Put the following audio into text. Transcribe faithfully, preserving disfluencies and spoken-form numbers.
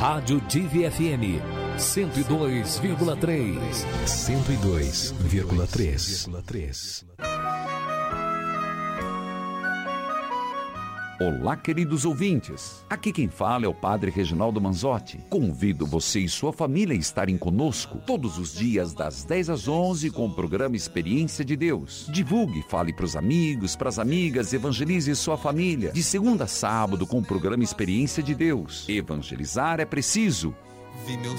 Rádio Divi F M, cento e dois vírgula três. cento e dois vírgula três. Olá, queridos ouvintes. Aqui quem fala é o Padre Reginaldo Manzotti. Convido você e sua família a estarem conosco todos os dias das dez às onze com o programa Experiência de Deus. Divulgue, fale para os amigos, para as amigas, evangelize sua família. De segunda a sábado com o programa Experiência de Deus. Evangelizar é preciso. Vi meus